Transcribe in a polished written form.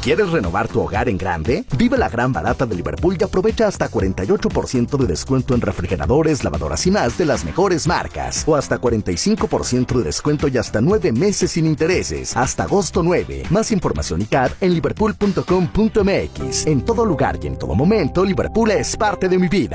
¿Quieres renovar tu hogar en grande? Vive la gran barata de Liverpool y aprovecha hasta 48% de descuento en refrigeradores, lavadoras y más de las mejores marcas. O hasta 45% de descuento y hasta 9 meses sin intereses. Hasta agosto 9. Más información y CAD en liverpool.com.mx. En todo lugar y en todo momento, Liverpool es parte de mi vida.